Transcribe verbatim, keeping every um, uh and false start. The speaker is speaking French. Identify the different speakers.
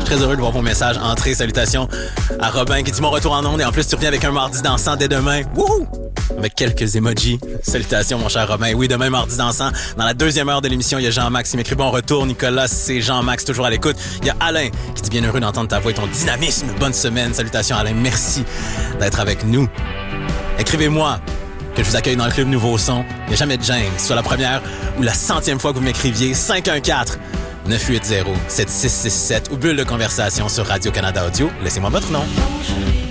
Speaker 1: Très heureux de voir vos messages entrer. Salutations à Robin qui dit mon retour en ondes et en plus tu reviens avec un mardi dansant dès demain. Wouhou! Avec quelques emojis. Salutations mon cher Robin. Oui, demain mardi dansant. Dans la deuxième heure de l'émission, il y a Jean-Max qui m'écrit bon retour. Nicolas, c'est Jean-Max toujours à l'écoute. Il y a Alain qui dit bien heureux d'entendre ta voix et ton dynamisme. Bonne semaine. Salutations Alain. Merci d'être avec nous. Écrivez-moi que je vous accueille dans le club Nouveau Son. Il n'y a jamais de gêne. Soit la première ou la centième fois que vous m'écriviez. cinq un quatre neuf huit zéro sept six six sept ou bulle de conversation sur Radio-Canada Audio. Laissez-moi votre nom.